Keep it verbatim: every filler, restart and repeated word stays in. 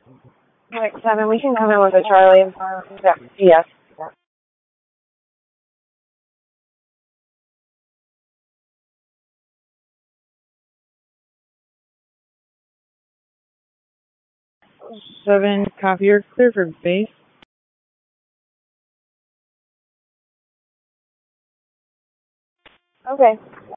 Alright, seven, we can come in with a Charlie. Yeah, yes. Seven, copy, you're clear for base. Okay.